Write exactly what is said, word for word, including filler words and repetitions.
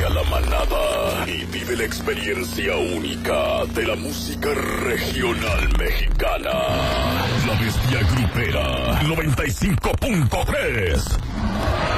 a la manada y vive la experiencia única de la música regional mexicana. La Bestia Grupera noventa y cinco punto tres.